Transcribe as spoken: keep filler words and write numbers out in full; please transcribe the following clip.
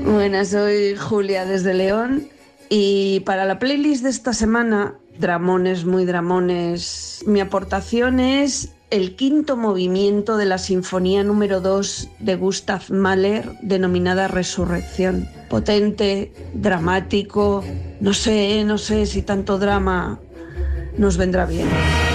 Buenas, soy Julia desde León y para la playlist de esta semana, dramones, muy dramones, mi aportación es el quinto movimiento de la Sinfonía número dos de Gustav Mahler, denominada Resurrección. Potente, dramático, no sé, no sé si tanto drama nos vendrá bien.